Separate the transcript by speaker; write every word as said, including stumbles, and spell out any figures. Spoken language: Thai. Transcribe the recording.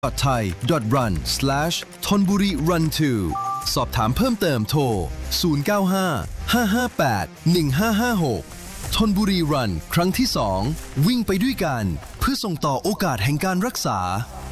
Speaker 1: ไทย รัน สแลช ธนบุรี รัน ทู สอบถามเพิ่มเติมโทร ศูนย์ เก้า ห้า ห้า ห้า แปด หนึ่ง ห้า ห้า หก ธนบุรีรัน ครั้งที่สองวิ่งไปด้วยกันเพื่อส่งต่อโอกาสแห่งการรักษา